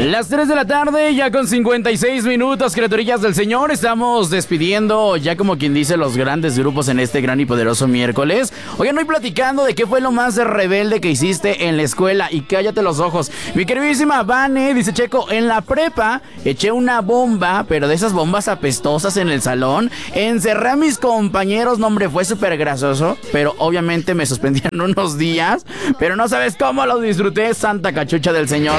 Las 3 de la tarde, ya con 56 minutos, criaturillas del Señor. Estamos despidiendo, ya como quien dice, los grandes grupos en este gran y poderoso miércoles. Oigan, hoy platicando de qué fue lo más rebelde que hiciste en la escuela. Y cállate los ojos. Mi queridísima Vane, dice Checo, en la prepa eché una bomba, pero de esas bombas apestosas en el salón. Encerré a mis compañeros, no hombre, fue súper grasoso. Pero obviamente me suspendieron unos días. Pero no sabes cómo los disfruté, santa cachucha del Señor.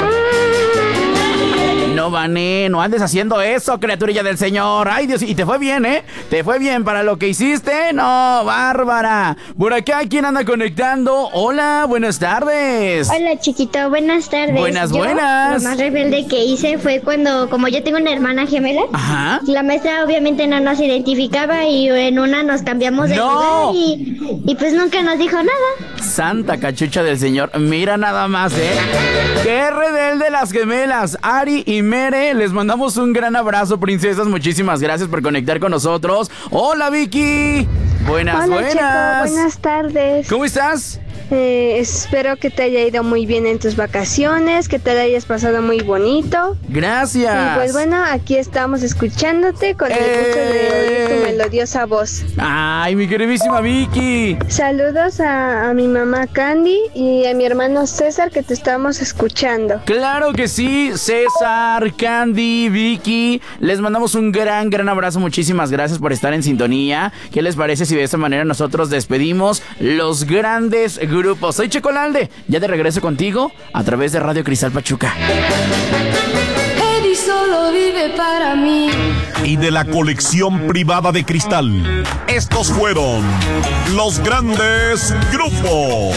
No, Vané, no andes haciendo eso, criaturilla del Señor. Ay, Dios, y te fue bien, ¿eh? Te fue bien para lo que hiciste. No, bárbara. Por acá, ¿quién anda conectando? Hola, buenas tardes. Hola, chiquito, buenas tardes. Buenas. Lo más rebelde que hice fue cuando, como yo tengo una hermana gemela, ajá, la maestra obviamente no nos identificaba y en una nos cambiamos de lugar y pues nunca nos dijo nada. Santa cachucha del Señor. Mira nada más, ¿eh? Qué rebelde las gemelas. Ari y Mere, les mandamos un gran abrazo, princesas. Muchísimas gracias por conectar con nosotros. Hola, Vicky. Buenas. Chico, buenas tardes. ¿Cómo estás? Espero que te haya ido muy bien en tus vacaciones, que te la hayas pasado muy bonito. Gracias. Y pues bueno, aquí estamos escuchándote con el gusto de oír tu melodiosa voz. Ay, mi queridísima Vicky. Saludos a mi mamá Candy y a mi hermano César, que te estamos escuchando. Claro que sí, César, Candy, Vicky, les mandamos un gran abrazo. Muchísimas gracias por estar en sintonía. ¿Qué les parece si de esta manera nosotros despedimos los grandes grupos? Soy Checolalde, ya de regreso contigo a través de Radio Cristal Pachuca. Eddie solo vive para mí. Y de la colección privada de Cristal, estos fueron los grandes grupos.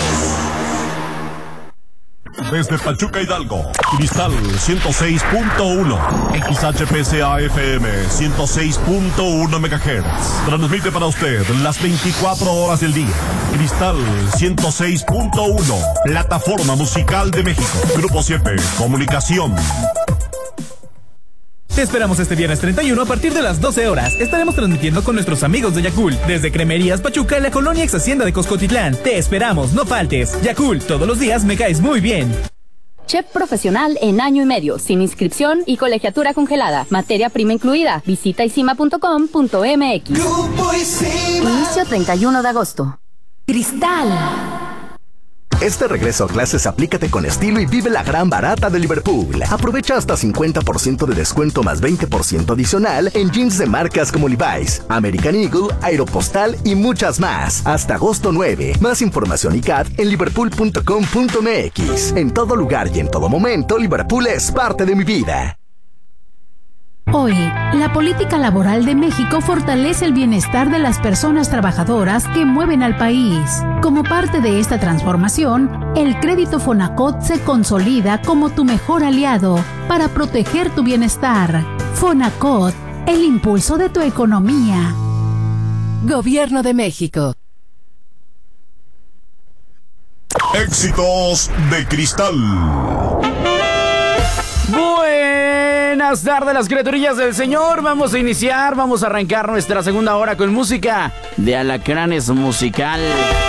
Desde Pachuca, Hidalgo, Cristal 106.1, XHPCA FM 106.1 MHz. Transmite para usted las 24 horas del día. Cristal 106.1, plataforma musical de México. Grupo 7, comunicación. Te esperamos este viernes 31 a partir de las 12 horas. Estaremos transmitiendo con nuestros amigos de Yakult desde Cremerías Pachuca en la colonia ex hacienda de Coscotitlán. Te esperamos, no faltes. Yakult, todos los días me caes muy bien. Chef profesional en año y medio, sin inscripción y colegiatura congelada. Materia prima incluida. Visita isima.com.mx. Inicio 31 de agosto. Cristal. Este regreso a clases aplícate con estilo y vive la gran barata de Liverpool. Aprovecha hasta 50% de descuento más 20% adicional en jeans de marcas como Levi's, American Eagle, Aeropostal y muchas más. Hasta agosto 9. Más información y CAT en liverpool.com.mx. En todo lugar y en todo momento, Liverpool es parte de mi vida. Hoy, la política laboral de México fortalece el bienestar de las personas trabajadoras que mueven al país. Como parte de esta transformación, el crédito Fonacot se consolida como tu mejor aliado para proteger tu bienestar. Fonacot, el impulso de tu economía. Gobierno de México. Éxitos de Cristal. Buenas tardes, las criaturillas del Señor. Vamos a arrancar nuestra segunda hora con música de Alacranes Musical.